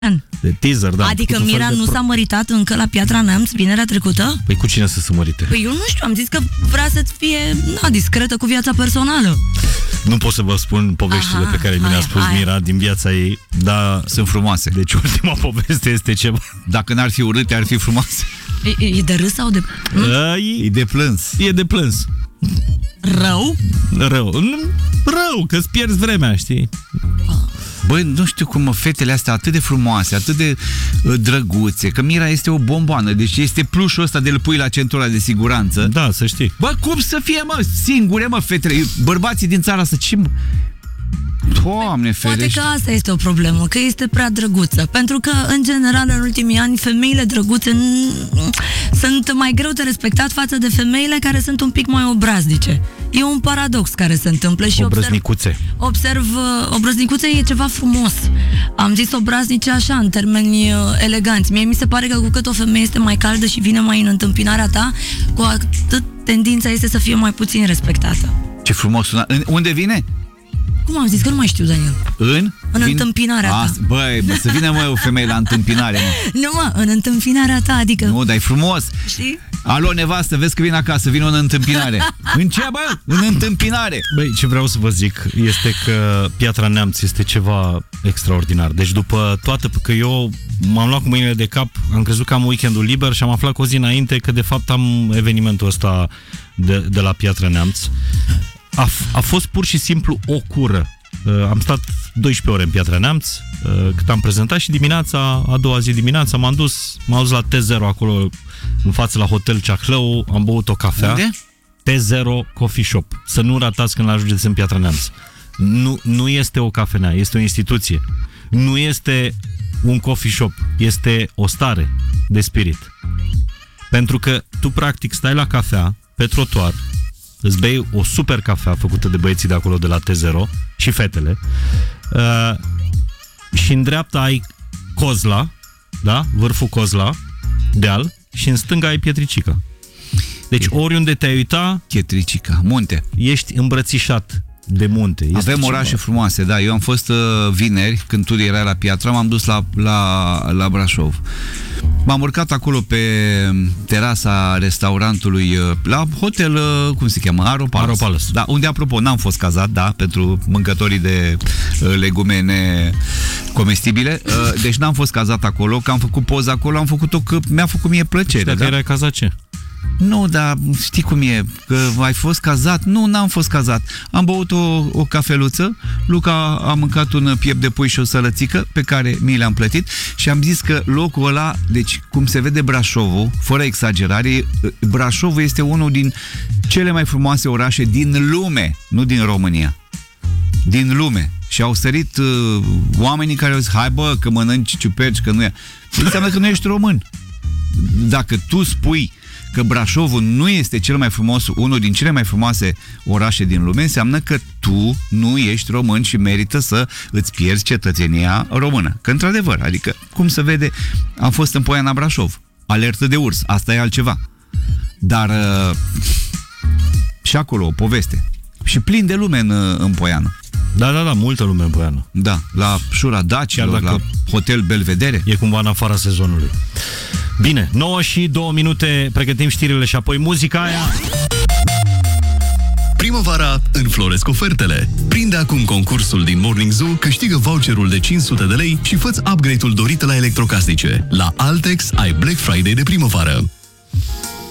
De teaser, da. Adică Mira nu s-a măritat încă la Piatra Neamț vinerea trecută? Păi cu cine să se mărite? Păi eu nu știu, am zis că vrea să fie discretă cu viața personală. Nu pot să vă spun poveștile pe care mi le-a spus Mira din viața ei, dar sunt frumoase. Deci ultima poveste este ceva. Dacă n-ar fi urâte, ar fi frumoase. E de râs sau de... E de plâns. E de plâns. Rău? Rău, că-ți pierzi vremea, știi? Băi, nu știu cum fetele astea atât de frumoase, atât de drăguțe, că Mira este o bomboană, deci este plușul ăsta de-l pui la centura de siguranță. Da, să știi. Bă, cum să fie, mă, singure, mă, fetele, bărbații din țara asta, ce... Doamne ferește. Poate că asta este o problemă, că este prea drăguță. Pentru că, în general, în ultimii ani, femeile drăguțe sunt mai greu de respectat față de femeile care sunt un pic mai obraznice. E un paradox care se întâmplă și obrăznicuțe e ceva frumos. Am zis obraznice așa, în termeni eleganți. Mie mi se pare că cu cât o femeie este mai caldă și vine mai în întâmpinarea ta, cu atât tendința este să fie mai puțin respectată. Ce frumos sună. Unde vine? Cum am zis? Că nu mai știu, Daniel. În întâmpinarea ta. Băi, să vină, mă, o femeie la întâmpinare, mă. Nu, mă, în întâmpinarea ta, adică... Nu, dar e frumos. Știi? Alo, nevastă, vezi că vin acasă, vin în întâmpinare. În ce, bă? În întâmpinare. Băi, ce vreau să vă zic este că Piatra Neamț este ceva extraordinar. Deci după toată, că eu m-am luat cu mâinile de cap, am crezut că am weekendul liber și am aflat cu o zi înainte că de fapt am evenimentul ăsta de la Piatra Neamț. A fost pur și simplu o cură. Am stat 12 ore în Piatra Neamț, cât am prezentat, și dimineața, a doua zi dimineața, m-am dus la T0 acolo în față la Hotel Ceahlău, am băut o cafea. Unde? T0 Coffee Shop. Să nu ratați când ajungeți în Piatra Neamț. Nu este o cafenea, este o instituție. Nu este un coffee shop, este o stare de spirit. Pentru că tu practic stai la cafea pe trotuar, îți bei o super cafea făcută de băieții de acolo de la T0 și fetele, și în dreapta ai Cozla, da? Vârful Cozla, deal, și în stânga ai Pietricica. Deci oriunde te-ai uita, Pietricica, munte. Ești îmbrățișat de munte. Avem orașe frumoase, da. Eu am fost vineri, când tu erai la Piatra, m-am dus la Brașov. M-am urcat acolo pe terasa restaurantului la hotel, cum se cheamă? Aropalace. Da, unde, apropo, n-am fost cazat, da, pentru mâncătorii de legume necomestibile. Deci n-am fost cazat acolo, că am făcut poză acolo, am făcut-o că mi-a făcut mie plăcere. Dacă erai cazat, ce? Nu, dar știi cum e, că ai fost cazat? Nu, n-am fost cazat. Am băut o cafeluță, Luca a mâncat un piept de pui și o sălățică pe care mi le-am plătit și am zis că locul ăla, deci cum se vede Brașovul, fără exagerare, Brașovul este unul din cele mai frumoase orașe din lume, nu din România, din lume. Și au sărit oamenii care au zis, hai bă, că mănânci ciuperci, că nu e. Înseamnă că nu ești român. Dacă tu spui că Brașovul nu este cel mai frumos, unul din cele mai frumoase orașe din lume, înseamnă că tu nu ești român și merită să îți pierzi cetățenia română. Că într-adevăr, adică, cum se vede, am fost în Poiana Brașov. Alertă de urs, asta e altceva. Dar și acolo o poveste. Și plin de lume în Poiana. Da, multă lume în Poiana. Da, la Șura Dacilor, la Hotel Belvedere. E cumva în afara sezonului. Bine, 9 și 2 minute, pregătim știrile și apoi muzica aia. Primăvara înfloresc ofertele. Prinde acum concursul din Morning Zoo, câștigă voucherul de 500 de lei și fă-ți upgrade-ul dorit la electrocasnice. La Altex ai Black Friday de primăvară.